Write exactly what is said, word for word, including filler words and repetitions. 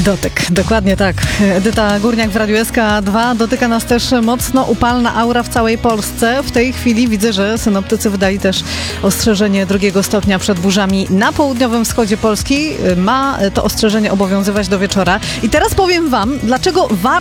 Dotyk, dokładnie tak. Edyta Górniak w Radiu S K dwa. Dotyka nas też mocno upalna aura w całej Polsce. W tej chwili widzę, że synoptycy wydali też ostrzeżenie drugiego stopnia przed burzami na południowym wschodzie Polski. Ma to ostrzeżenie obowiązywać do wieczora. I teraz powiem wam, dlaczego warto